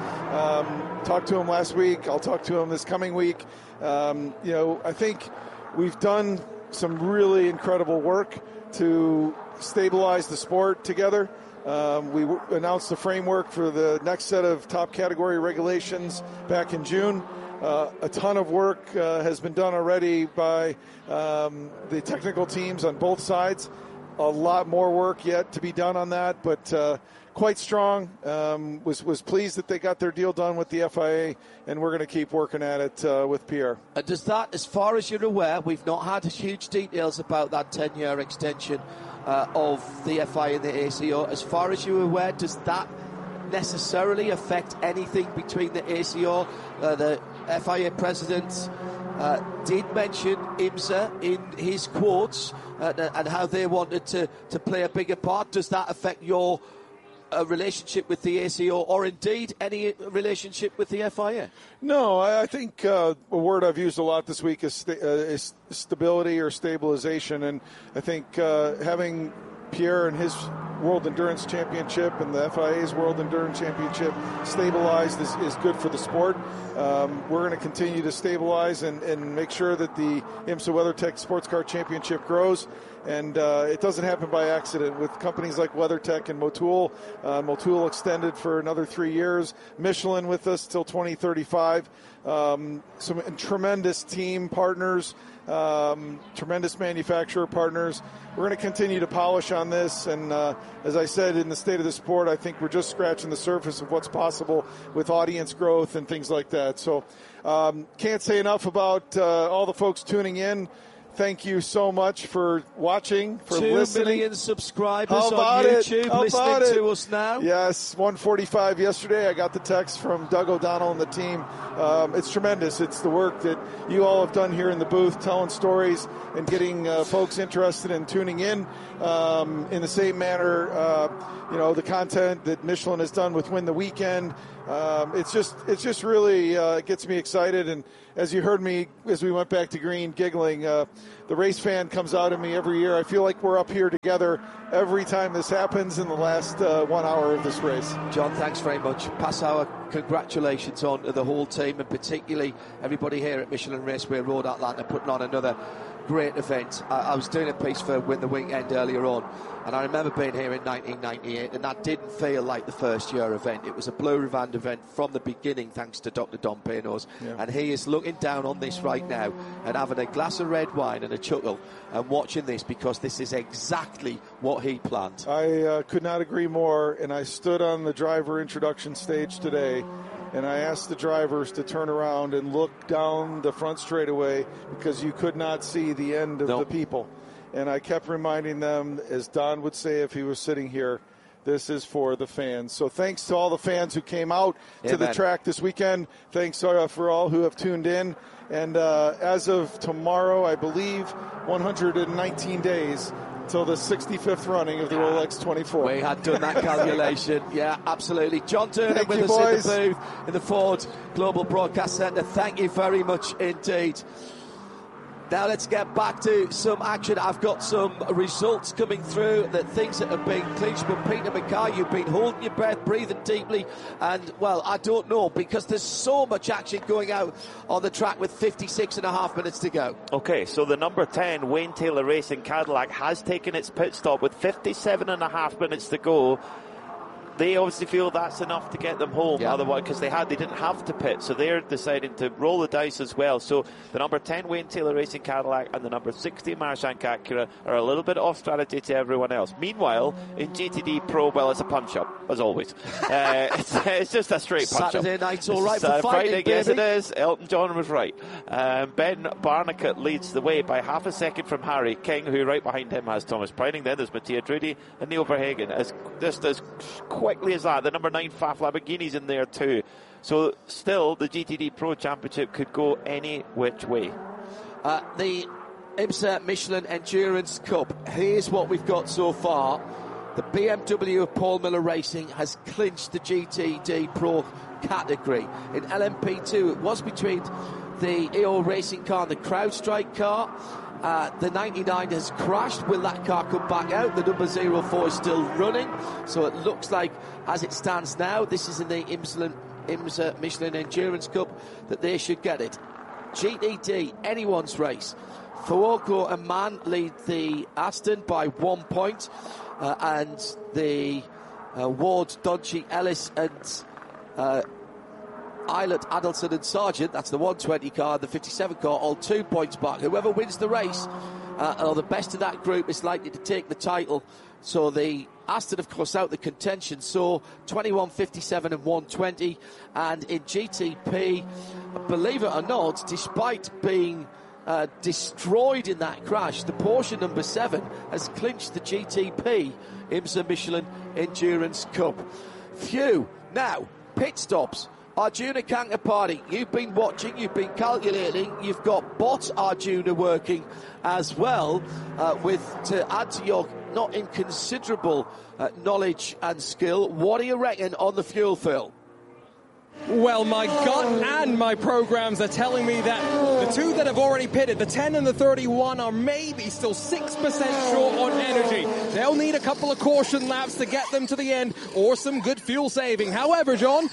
Um, talked to him last week. I'll talk to him this coming week. Um, you know, I think we've done some really incredible work to stabilize the sport together. Um, we w- announced the framework for the next set of top category regulations back in June. Uh, a ton of work uh, has been done already by um, the technical teams on both sides. A lot more work yet to be done on that, but uh, quite strong. Um, was was pleased that they got their deal done with the F I A, and we're going to keep working at it uh, with Pierre. And does that, as far as you're aware, we've not had huge details about that ten-year extension uh, of the F I A and the A C O. As far as you're aware, does that necessarily affect anything between the A C O, uh, the F I A president uh, did mention IMSA in his quotes uh, and how they wanted to, to play a bigger part. Does that affect your uh, relationship with the A C O, or indeed any relationship with the F I A? No, I, I think uh, a word I've used a lot this week is, sta- uh, is stability or stabilization, and I think uh, having Pierre and his World Endurance Championship and the F I A's World Endurance Championship stabilized is, is good for the sport. Um, we're going to continue to stabilize and, and make sure that the IMSA WeatherTech Sports Car Championship grows. And uh, it doesn't happen by accident with companies like WeatherTech and Motul. Uh, Motul extended for another three years. Michelin with us till twenty thirty-five. Um, some tremendous team partners, um, tremendous manufacturer partners. We're going to continue to polish on this. And uh, as I said, in the state of the sport, I think we're just scratching the surface of what's possible with audience growth and things like that. So um, can't say enough about uh, all the folks tuning in. Thank you so much for watching, for Two listening. Two million subscribers How on YouTube How listening to us now. Yes, one forty-five yesterday. I got the text from Doug O'Donnell and the team. Um, it's tremendous. It's the work that you all have done here in the booth, telling stories and getting uh, folks interested in tuning in. Um, in the same manner, uh, you know, the content that Michelin has done with Win the Weekend. Um, it's just, it's just really uh, gets me excited. And as you heard me as we went back to green, giggling, uh, the race fan comes out of me every year. I feel like we're up here together every time this happens in the last uh, one hour of this race. John, thanks very much. Pass our congratulations on to the whole team, and particularly everybody here at Michelin Raceway Road Atlanta, putting on another great event. I, I was doing a piece for Win the Weekend earlier on, and I remember being here in nineteen ninety-eight, and that didn't feel like the first year event. It was a Blue Rivand event from the beginning, thanks to Doctor Don Paynos. Yeah. And he is looking down on this right now and having a glass of red wine and a chuckle and watching this, because this is exactly what he planned. I uh, could not agree more, and I stood on the driver introduction stage today, and I asked the drivers to turn around and look down the front straightaway, because you could not see the end of nope. the people. And I kept reminding them, as Don would say if he was sitting here, this is for the fans. So thanks to all the fans who came out Amen. to the track this weekend. Thanks uh, for all who have tuned in. And uh, as of tomorrow, I believe, one hundred nineteen days till the sixty-fifth running of the Rolex twenty-four. We had done that calculation. Yeah, absolutely. John Turner Thank with you, us boys. in the booth in the Ford Global Broadcast Centre. Thank you very much indeed. Now let's get back to some action. I've got some results coming through, that things that have been clinched. But Peter Mackay, you've been holding your breath, breathing deeply, and, well, I don't know, because there's so much action going out on the track with fifty-six and a half minutes to go. Okay, so the number ten, Wayne Taylor Racing Cadillac, has taken its pit stop with fifty-seven and a half minutes to go. They obviously feel that's enough to get them home, yeah. otherwise, because they had, they didn't have to pit, so they're deciding to roll the dice as well. So the number ten Wayne Taylor Racing Cadillac and the number sixty Marchand Acura are a little bit off strategy to everyone else. Meanwhile, in G T D Pro, well, it's a punch-up, as always. uh, it's, it's just a straight punch-up. Saturday night's all right for uh, fighting, Friday, baby. Yes, it is. Elton John was right. Um, Ben Barnicut leads the way by half a second from Harry King, who right behind him has Thomas Preining. Then there's Mattia Drudi and Neil Verhagen. As, just as quickly as that, the number nine F A F Lamborghini's in there too. So still, the G T D Pro Championship could go any which way. Uh, the IMSA Michelin Endurance Cup. Here's what we've got so far. The B M W of Paul Miller Racing has clinched the G T D Pro category. In L M P two, it was between the E O Racing car and the CrowdStrike car. Uh, the ninety-nine has crashed. Will that car come back out? The number zero four is still running. So it looks like, as it stands now, this is in the IMSA, IMSA Michelin Endurance Cup, that they should get it. G T D, anyone's race. Fuoco and Mann lead the Aston by one point. Uh, and the uh, Ward, Dodgy, Ellis and uh, Eilert, Adelson and Sargent, that's the one twenty car, the fifty-seven car, all two points back. Whoever wins the race, uh, or the best of that group, is likely to take the title. So the Aston, of course, out the contention. So twenty-one, fifty-seven and one twenty. And in G T P, believe it or not, despite being uh, destroyed in that crash, the Porsche number seven has clinched the G T P IMSA Michelin Endurance Cup. Phew. Now, pit stops. Arjuna Kankapati, you've been watching, you've been calculating, you've got bot Arjuna working as well, uh, with to add to your not inconsiderable uh, knowledge and skill. What do you reckon on the fuel fill? Well, my gut and my programs are telling me that the two that have already pitted, the ten and the thirty-one, are maybe still six percent short on energy. They'll need a couple of caution laps to get them to the end, or some good fuel saving. However, John,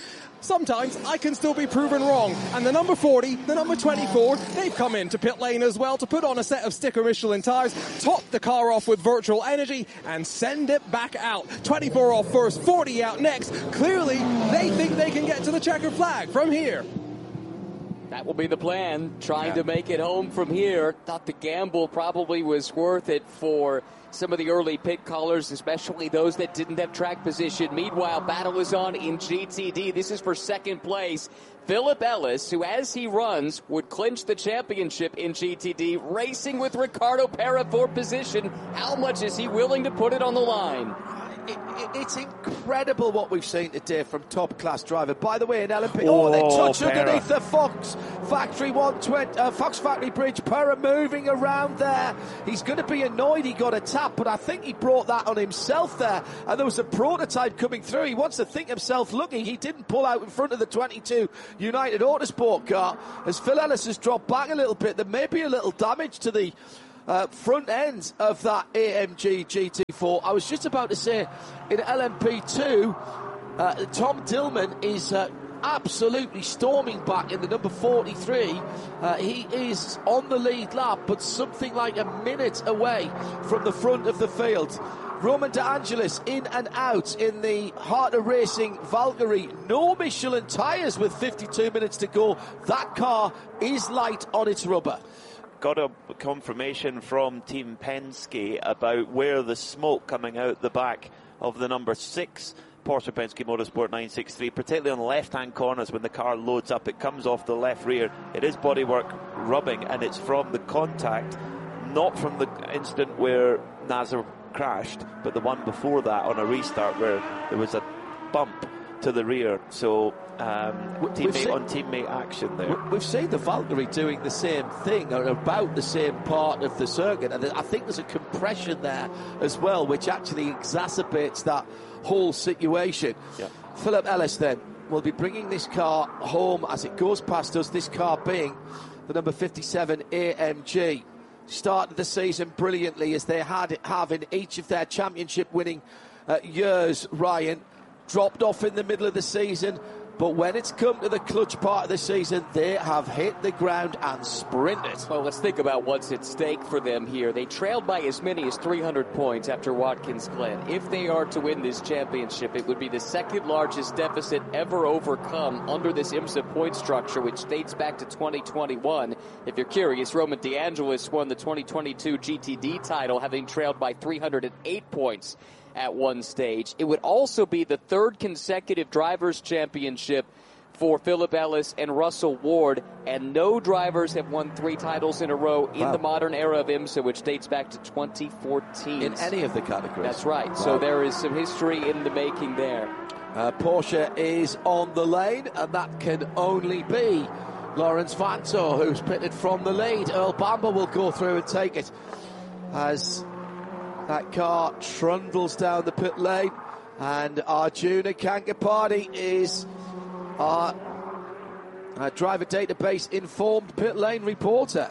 sometimes I can still be proven wrong. And the number forty, the number twenty-four, they've come into pit lane as well to put on a set of sticker Michelin tyres, top the car off with virtual energy, and send it back out. twenty-four off first, forty out next. Clearly, they think they can get to the checkered flag from here. That will be the plan, trying Yeah. to make it home from here. Thought the gamble probably was worth it for some of the early pit callers, especially those that didn't have track position. Meanwhile, battle is on in G T D. This is for second place. Philip Ellis, who as he runs would clinch the championship in G T D, racing with Ricardo Parra for position. How much is he willing to put it on the line? It, it, it's incredible what we've seen today from top-class driver. By the way, in L M P, oh, they touch Parra. underneath the Fox Factory one twenty, uh, Fox Factory Bridge. Parra moving around there. He's going to be annoyed he got a tap, but I think he brought that on himself there. And there was a prototype coming through. He wants to think himself lucky he didn't pull out in front of the twenty-two United Autosport car. As Phil Ellis has dropped back a little bit, there may be a little damage to the Uh, front end of that A M G G T four. I was just about to say, in L M P two, uh, Tom Dillman is uh, absolutely storming back in the number forty-three. Uh, he is on the lead lap, but something like a minute away from the front of the field. Roman De Angelis in and out in the Heart of Racing Valkyrie. No Michelin tyres with fifty-two minutes to go. That car is light on its rubber. Got a confirmation from Team Penske about where the smoke coming out the back of the number six Porsche Penske Motorsport nine sixty-three, particularly on the left-hand corners when the car loads up. It comes off the left rear. It is bodywork rubbing, and it's from the contact, not from the incident where Nasser crashed, but the one before that on a restart where there was a bump to the rear. So um, teammate on teammate action there. We've seen the Valkyrie doing the same thing, or about the same part of the circuit, and I think there's a compression there as well, which actually exacerbates that whole situation. Yeah. Philip Ellis then will be bringing this car home as it goes past us, this car being the number fifty-seven A M G. Started the season brilliantly, as they had have in each of their championship winning uh, years, Ryan. Dropped off in the middle of the season, but when it's come to the clutch part of the season, they have hit the ground and sprinted. Well, let's think about what's at stake for them here. They trailed by as many as three hundred points after Watkins Glen. If they are to win this championship, it would be the second largest deficit ever overcome under this IMSA point structure, which dates back to twenty twenty-one. If you're curious, Roman De Angelis won the twenty twenty-two G T D title, having trailed by three hundred eight points at one stage. It would also be the third consecutive Drivers' Championship for Philip Ellis and Russell Ward, and no drivers have won three titles in a row in wow. the modern era of IMSA, which dates back to twenty fourteen. In any of the categories. That's right. Wow. So there is some history in the making there. Uh, Porsche is on the lane, and that can only be Lawrence Vanthoor, who's pitted from the lead. Earl Bamber will go through and take it as that car trundles down the pit lane, and Arjuna Kankapati is our, our driver database informed pit lane reporter.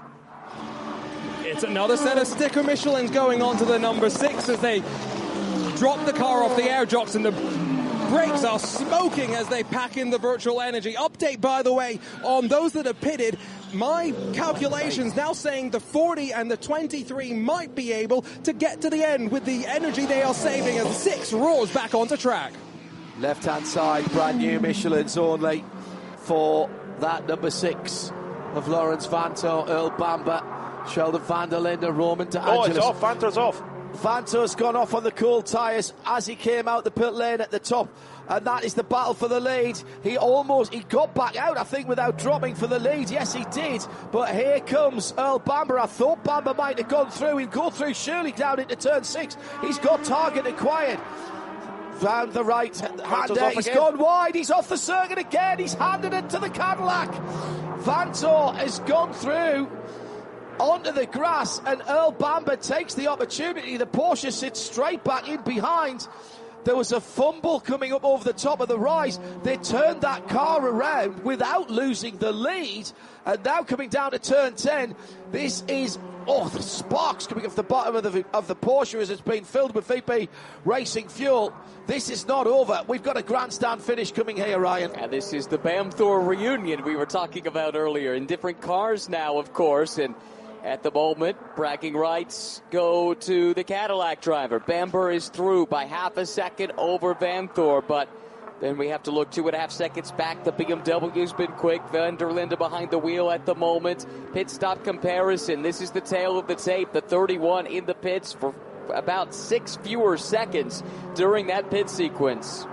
It's another set of sticker Michelins going on to the number six as they drop the car off the air jocks, and the brakes are smoking as they pack in the virtual energy. Update, by the way, on those that have pitted. My calculations now saying the forty and the twenty-three might be able to get to the end with the energy they are saving as the six roars back onto track. Left-hand side, brand new Michelins only for that number six of Lawrence Vanthoor, Earl Bamber, Sheldon van der Linde, Roman De Angelis. Oh, it's off. Vanthoor's off. Vanthoor's gone off on the cool tyres as he came out the pit lane at the top, and that is the battle for the lead. He almost, he got back out, I think, without dropping for the lead. Yes, he did, but here comes Earl Bamber. I thought Bamber might have gone through. He'll go through surely down into turn six. He's got target acquired. Round the right hander, he's again. Gone wide, he's off the circuit again, he's handed it to the Cadillac. Vanthoor has gone through onto the grass, and Earl Bamber takes the opportunity. The Porsche sits straight back in behind, There was a fumble coming up over the top of the rise. They turned that car around without losing the lead. And now coming down to turn ten, this is, oh, the sparks coming off the bottom of the, of the Porsche as it's been filled with V P Racing fuel. This is not over. We've got a grandstand finish coming here, Ryan. And this is the Bamthor reunion we were talking about earlier. In different cars now, of course. And at the moment, bragging rights go to the Cadillac driver. Bamber is through by half a second over Vanthoor, but then we have to look two and a half seconds back. The B M W's been quick. Van der Linde behind the wheel at the moment. Pit stop comparison. This is the tail of the tape. The thirty-one in the pits for about six fewer seconds during that pit sequence.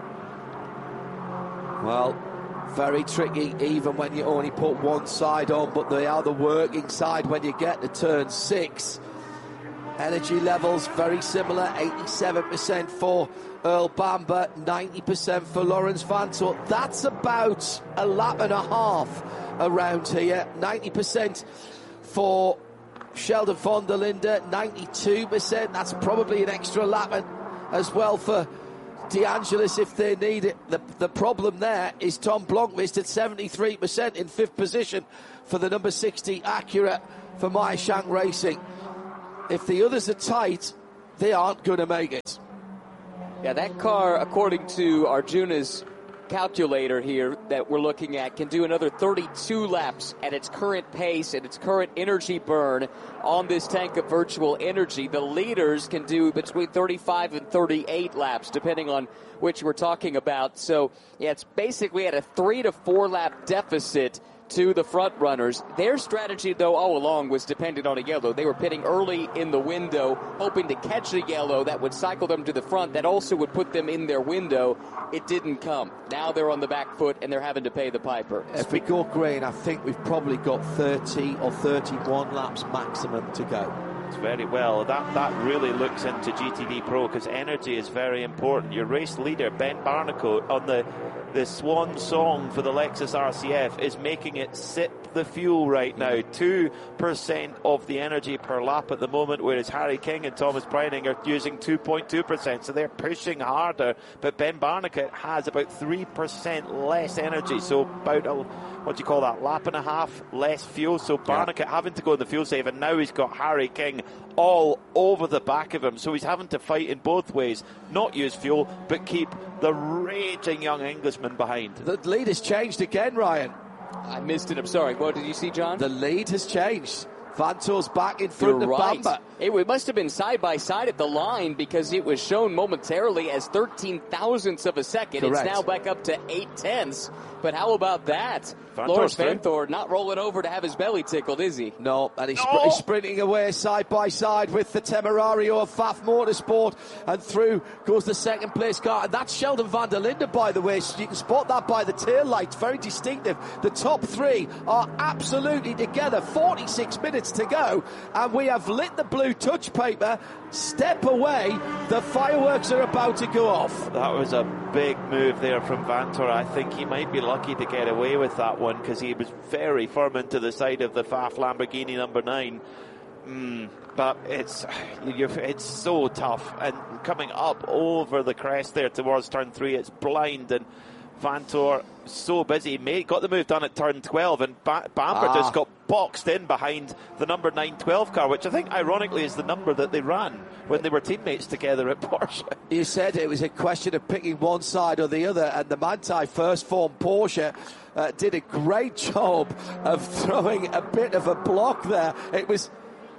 Well, very tricky even when you only put one side on, but they are the working side when you get to turn six. Energy levels very similar, eighty-seven percent for Earl Bamber, ninety percent for Laurens Vanthoor. That's about a lap and a half around here. ninety percent for Sheldon van der Linde, ninety-two percent. That's probably an extra lap as well for De Angelis if they need it. The, the problem there is Tom Blomqvist at seventy-three percent in fifth position for the number sixty Acura for Meyer-Shank Racing. If the others are tight, they aren't going to make it. Yeah, that car, according to Arjuna's calculator here that we're looking at, can do another thirty-two laps at its current pace and its current energy burn on this tank of virtual energy. The leaders can do between thirty-five and thirty-eight laps, depending on which we're talking about. So, yeah, it's basically at a three to four lap deficit to the front runners. Their strategy, though, all along was dependent on a yellow. They were pitting early in the window, hoping to catch a yellow that would cycle them to the front. That also would put them in their window. It didn't come. Now they're on the back foot, and they're having to pay the piper. If we go green, I think we've probably got thirty or thirty-one laps maximum to go. It's very well. That that really looks into G T D Pro because energy is very important. Your race leader, Ben Barnicoat, on the the swan song for the Lexus R C F is making it sip the fuel right now. two percent of the energy per lap at the moment, whereas Harry King and Thomas Breining are using two point two percent, so they're pushing harder. But Ben Barnicoat has about three percent less energy, so about a, what do you call that, lap and a half less fuel. So Barnicoat yeah. having to go in the fuel save, and now he's got Harry King all over the back of him, so he's having to fight in both ways, not use fuel but keep the raging young Englishman behind. The lead has changed again, Ryan. I missed it, I'm sorry. What did you see, John? The lead has changed. Vanthoor's back in front You're of right. Bamber. It, it must have been side by side at the line because it was shown momentarily as thirteen thousandths of a second. Correct. It's now back up to eight tenths. But how about that? Vanthoor's Laurens through. Vanthoor not rolling over to have his belly tickled, is he? No, and he's, No. sp- he's sprinting away side by side with the Temerario of F A F Motorsport, and through goes the second place car, and that's Sheldon van der Linde, by the way, so you can spot that by the tail lights, very distinctive. The top three are absolutely together, forty-six minutes to go, and we have lit the blue touch paper. Step away, the fireworks are about to go off. That was a big move there from Vanthoor. I think he might be lucky to get away with that one because he was very firm into the side of the F A F Lamborghini number nine. Mm, but it's you're, it's so tough, and coming up over the crest there towards turn three, it's blind, and Vanthoor so busy. Mate got the move done at turn twelve, and ba- Bamber Ah. just got boxed in behind the number nine twelve car, which I think ironically is the number that they ran when they were teammates together at Porsche. You said it was a question of picking one side or the other, and the Manthey First Form Porsche uh, did a great job of throwing a bit of a block there. It was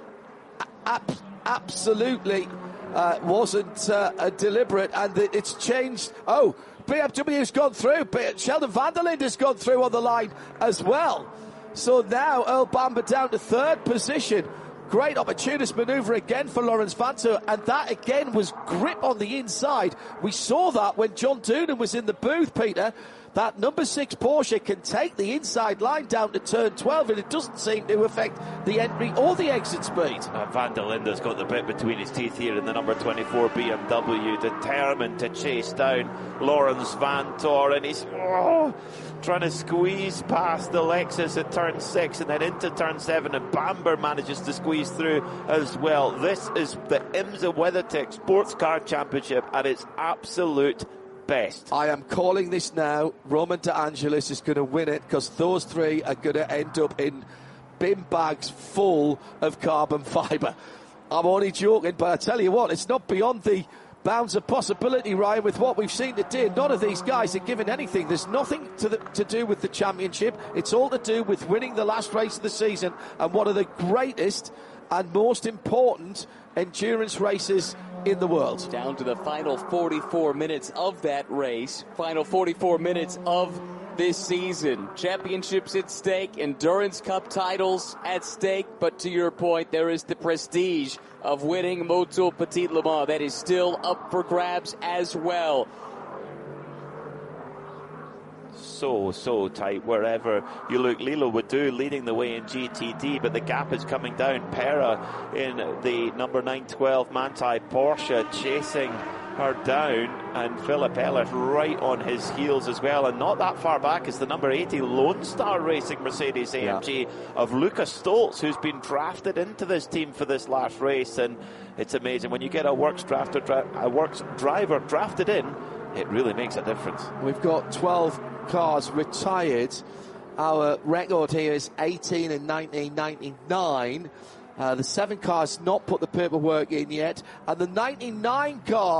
ab- absolutely uh, wasn't uh, a deliberate, and it's changed. Oh, B M W's gone through, but Sheldon van der Linde has gone through on the line as well. So now Earl Bamber down to third position. Great opportunist manoeuvre again for Laurens Vanthoor, and that again was grip on the inside. We saw that when John Doonan was in the booth, Peter. that number six Porsche can take the inside line down to turn twelve, and it doesn't seem to affect the entry or the exit speed. Uh, Van der Linde's got the bit between his teeth here in the number twenty-four B M W, determined to chase down Lawrence Vanthoor, and he's oh, trying to squeeze past the Lexus at turn six and then into turn seven, and Bamber manages to squeeze through as well. This is the IMSA WeatherTech Sports Car Championship at its absolute best. I am calling this now. Roman De Angelis is going to win it, because those three are going to end up in bin bags full of carbon fibre. I'm only joking, but I tell you what, it's not beyond the bounds of possibility, Ryan, with what we've seen today. None of these guys are given anything. There's nothing to, the, to do with the championship. It's all to do with winning the last race of the season and one of the greatest and most important endurance races in the world. Down to the final forty-four minutes of that race, final forty-four minutes of this season. Championships at stake, Endurance Cup titles at stake, but to your point, there is the prestige of winning Moto Petit Le Mans that is still up for grabs as well. So, so tight wherever you look. Lilo Wadu leading the way in G T D, but the gap is coming down. Pera in the number nine twelve Manthey Porsche chasing her down, and Philip Ellis right on his heels as well, and not that far back is the number eighty Lone Star Racing Mercedes A M G yeah. of Lucas Stoltz, who's been drafted into this team for this last race. And it's amazing when you get a works drafter, dra- a works driver drafted in, it really makes a difference. We've got twelve cars retired. Our record here is eighteen in nineteen ninety-nine. Uh, the seven cars not put the paperwork in yet, and the ninety-nine car